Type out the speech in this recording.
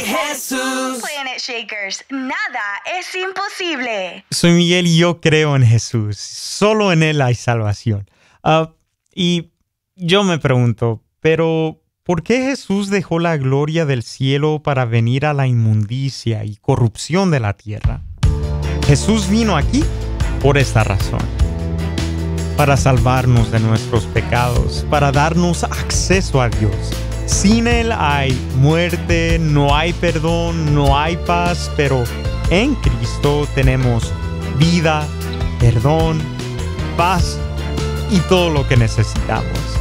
Jesús. Planet Shakers, nada es imposible. Soy Miguel y yo creo en Jesús. Solo en Él hay salvación. Y yo me pregunto, pero ¿por qué Jesús dejó la gloria del cielo para venir a la inmundicia y corrupción de la tierra? Jesús vino aquí por esta razón. Para salvarnos de nuestros pecados, para darnos acceso a Dios. Sin Él hay muerte, no hay perdón, no hay paz, pero en Cristo tenemos vida, perdón, paz y todo lo que necesitamos.